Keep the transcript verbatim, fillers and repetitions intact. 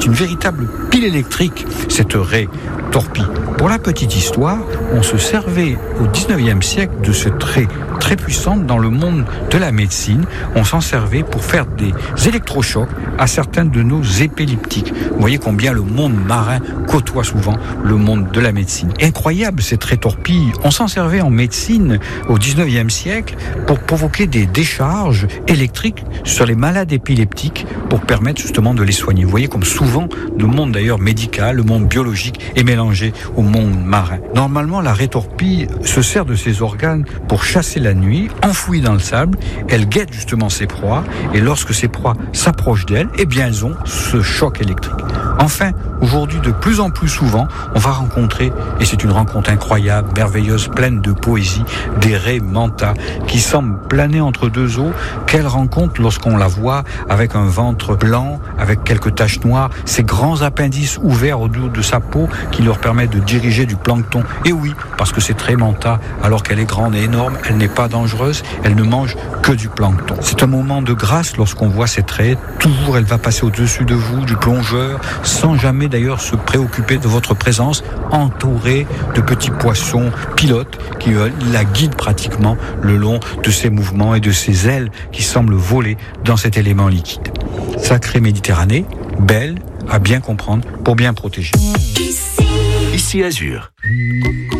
une véritable pile électrique, cette raie torpille. Pour la petite histoire, on se servait au dix-neuvième siècle de cette raie très puissante dans le monde de la médecine. On s'en servait pour faire des électrochocs à certains de nos épileptiques. Vous voyez combien le monde marin côtoie souvent le monde de la médecine. Incroyable cette raie torpille. On s'en servait en médecine au dix-neuvième siècle pour provoquer des décharges électriques sur les malades épileptiques pour permettre justement de les soigner. Vous voyez comme souvent le monde d'ailleurs médical, le monde biologique est mélangé au monde marin. Normalement, la raie torpille se sert de ses organes pour chasser la nuit, enfouie dans le sable. Elle guette justement ses proies et lorsque ses proies s'approchent d'elle, eh bien elles ont ce choc électrique. Enfin, aujourd'hui, de plus en plus souvent, on va rencontrer, et c'est une rencontre incroyable, merveilleuse, pleine de poésie, des raies manta qui semblent planer entre deux eaux. Quelle rencontre lorsqu'on la voit avec un ventre blanc, avec quelques taches noires, ces grands appendices ouverts autour de sa peau qui leur permettent de diriger du plancton. Et oui, parce que cette raie manta, alors qu'elle est grande et énorme, elle n'est pas dangereuse, elle ne mange que du plancton. C'est un moment de grâce lorsqu'on voit cette raie. Toujours, elle va passer au-dessus de vous, du plongeur, sans jamais d'ailleurs se préoccuper de votre présence, entourée de petits poissons pilotes qui euh, la guident pratiquement le long de ses mouvements et de ses ailes qui semblent voler dans cet élément liquide. Sacrée Méditerranée, belle à bien comprendre pour bien protéger. Ici Azur.